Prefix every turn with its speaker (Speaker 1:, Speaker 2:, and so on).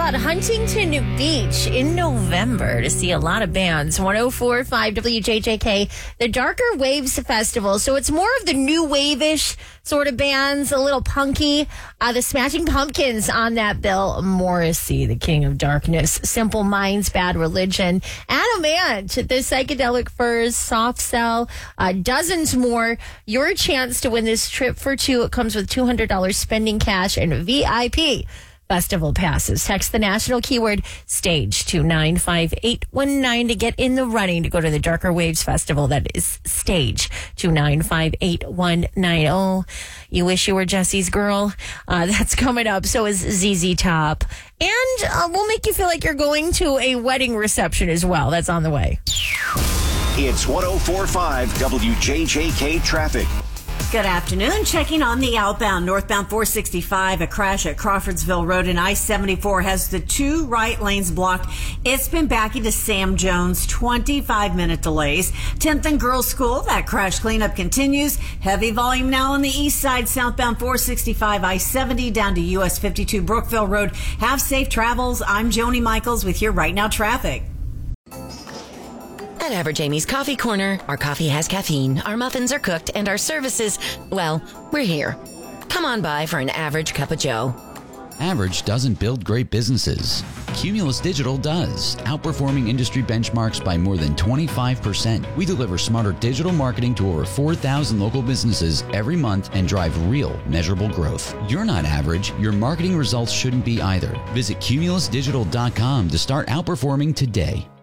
Speaker 1: about Huntington Beach in November to see a lot of bands. 104.5 WJJK, the Darker Waves Festival. So it's more of the new wave-ish sort of bands, a little punky. The Smashing Pumpkins on that bill. Morrissey, the King of Darkness. Simple Minds, Bad Religion. Adam Ant, the Psychedelic Furs, Soft Cell, dozens more. Your chance to win this trip for two. It comes with $200 spending cash and VIP festival passes. Text the national keyword stage to 95819 to get in the running to go to the Darker Waves Festival. That is stage to 95819. Oh, you wish you were Jesse's girl. That's coming up. So is ZZ Top. And we'll make you feel like you're going to a wedding reception as well. That's on the way.
Speaker 2: It's 104.5 WJJK traffic.
Speaker 3: Good afternoon. Checking on the outbound northbound 465, a crash at Crawfordsville Road and I-74 has the two right lanes blocked. It's been backing to Sam Jones, 25-minute delays. 10th and Girls School, that crash cleanup continues. Heavy volume now on the east side, southbound 465, I-70 down to US 52 Brookville Road. Have safe travels. I'm Joni Michaels with your Right Now traffic.
Speaker 4: At Average Amy's Coffee Corner, our coffee has caffeine, our muffins are cooked, and our services, well, we're here. Come on by for an average cup of joe.
Speaker 5: Average doesn't build great businesses. Cumulus Digital does, outperforming industry benchmarks by more than 25%. We deliver smarter digital marketing to over 4,000 local businesses every month and drive real, measurable growth. You're not average. Your marketing results shouldn't be either. Visit cumulusdigital.com to start outperforming today.